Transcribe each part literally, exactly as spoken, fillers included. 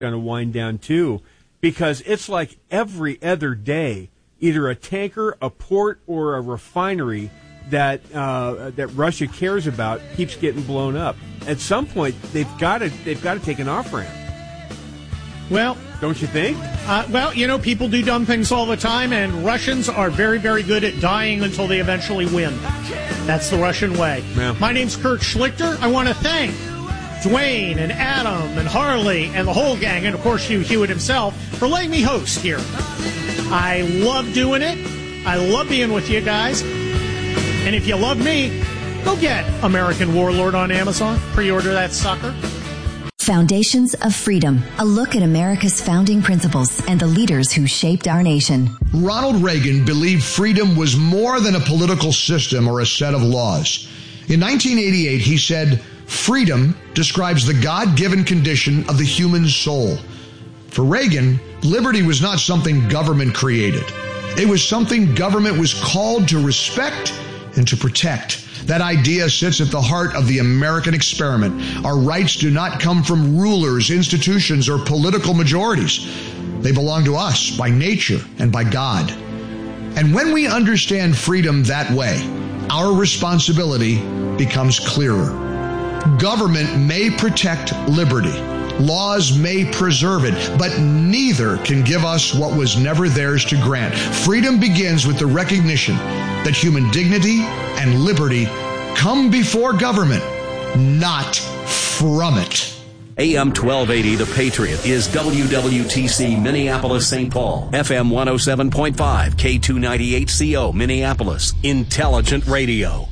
going to wind down too, because it's like every other day, either a tanker, a port, or a refinery that uh, that Russia cares about keeps getting blown up. At some point, they've got to they've got to take an off ramp. Well, don't you think? Uh, well, you know, people do dumb things all the time, and Russians are very, very good at dying until they eventually win. That's the Russian way. Yeah. My name's Kurt Schlichter. I want to thank Dwayne and Adam and Harley and the whole gang, and of course Hugh Hewitt himself, for letting me host here. I love doing it. I love being with you guys. And if you love me, go get American Warlord on Amazon. Pre-order that sucker. Foundations of Freedom, a look at America's founding principles and the leaders who shaped our nation. Ronald Reagan believed freedom was more than a political system or a set of laws. In nineteen eighty-eight, he said, "Freedom describes the God-given condition of the human soul." For Reagan, liberty was not something government created. It was something government was called to respect and to protect. That idea sits at the heart of the American experiment. Our rights do not come from rulers, institutions, or political majorities. They belong to us by nature and by God. And when we understand freedom that way, our responsibility becomes clearer. Government may protect liberty. Laws may preserve it, but neither can give us what was never theirs to grant. Freedom begins with the recognition that human dignity and liberty come before government, not from it. A M twelve eighty, The Patriot, is W W T C Minneapolis, Saint Paul. F M one oh seven point five, K two ninety-eight C O, Minneapolis. Intelligent radio.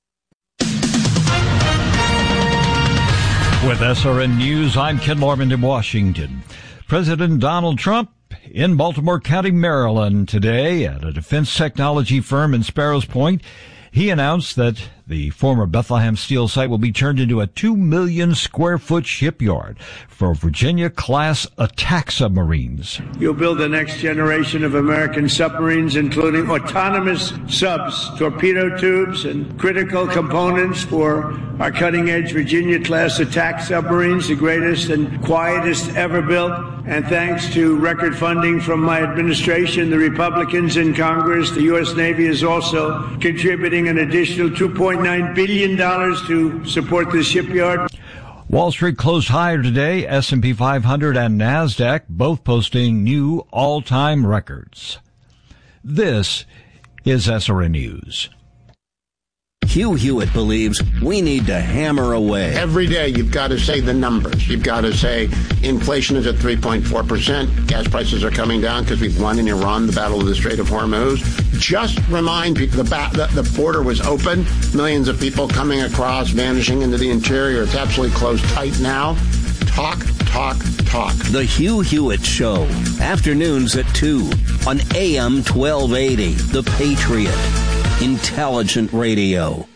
With S R N News, I'm Ken Lorman in Washington. President Donald Trump in Baltimore County, Maryland today at a defense technology firm in Sparrows Point. He announced that the former Bethlehem Steel site will be turned into a two million square foot shipyard for Virginia-class attack submarines. You'll build the next generation of American submarines, including autonomous subs, torpedo tubes, and critical components for our cutting-edge Virginia-class attack submarines, the greatest and quietest ever built. And thanks to record funding from my administration, the Republicans in Congress, the U S Navy is also contributing an additional two point nine billion dollars to support this shipyard. Wall Street closed higher today. S and P five hundred and NASDAQ both posting new all-time records. This is S R N News. Hugh Hewitt believes we need to hammer away. Every day you've got to say the numbers. You've got to say inflation is at three point four percent. Gas prices are coming down because we've won in Iran the battle of the Strait of Hormuz. Just remind people the, ba- the, the border was open. Millions of people coming across, vanishing into the interior. It's absolutely closed tight now. Talk, talk, talk. The Hugh Hewitt Show. Afternoons at two on A M twelve eighty. The Patriot. Intelligent radio.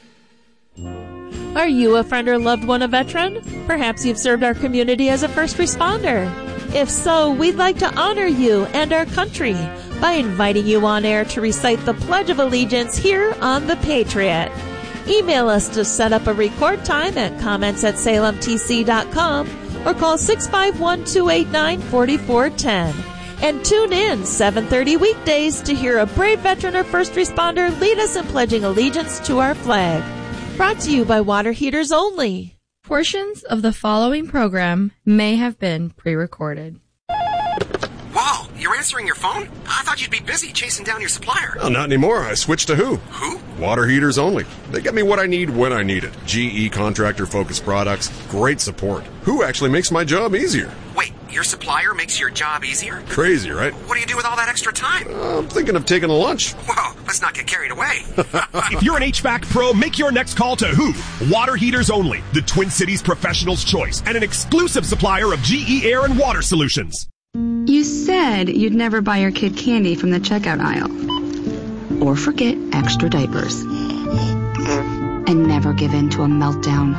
Are you a friend or loved one a veteran? Perhaps you've served our community as a first responder. If so, we'd like to honor you and our country by inviting you on air to recite the Pledge of Allegiance here on The Patriot. Email us to set up a record time at comments at salem t c dot com or call six five one, two eight nine, four four one zero. And tune in seven thirty weekdays to hear a brave veteran or first responder lead us in pledging allegiance to our flag. Brought to you by Water Heaters Only. Portions of the following program may have been pre-recorded. Wow, you're answering your phone? I thought you'd be busy chasing down your supplier. Oh, not anymore. I switched to Who. Who? Water Heaters Only. They get me what I need when I need it. G E contractor-focused products, great support. Who actually makes my job easier. Wait, your supplier makes your job easier? Crazy, right? What do you do with all that extra time? Uh, I'm thinking of taking a lunch. Whoa, let's not get carried away. If you're an H V A C pro, make your next call to Who. Water Heaters Only, the Twin Cities professional's choice, and an exclusive supplier of G E Air and Water Solutions. You said you'd never buy your kid candy from the checkout aisle. Or forget extra diapers. And never give in to a meltdown.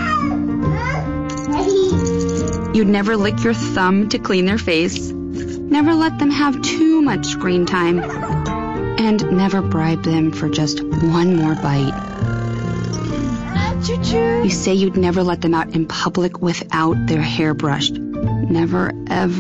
You'd never lick your thumb to clean their face. Never let them have too much screen time. And never bribe them for just one more bite. You say you'd never let them out in public without their hair brushed. Never, ever